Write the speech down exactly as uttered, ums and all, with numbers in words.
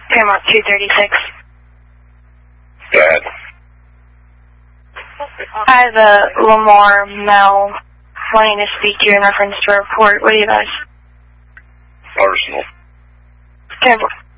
Paramount two thirty-six. Bad. I have a Lamar Mel wanting to speak to you in reference to a report. What do you guys? Arsenal. Terrible.